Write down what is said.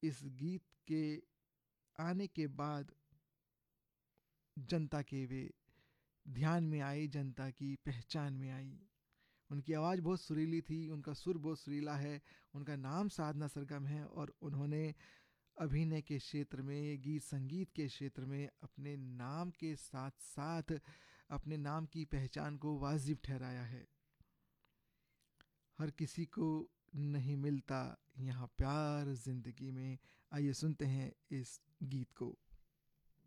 इस गीत के आने के बाद जनता के वे ध्यान में आई, जनता की पहचान में आई। उनकी आवाज़ बहुत सुरीली थी, उनका सुर बहुत सुरीला है, उनका नाम साधना सरगम है, और उन्होंने अभिनय के क्षेत्र में, गीत संगीत के क्षेत्र में अपने नाम के साथ साथ अपने नाम की पहचान को वाजिब ठहराया है। हर किसी को नहीं मिलता यहाँ प्यार जिंदगी में। आइए सुनते हैं इस गीत को।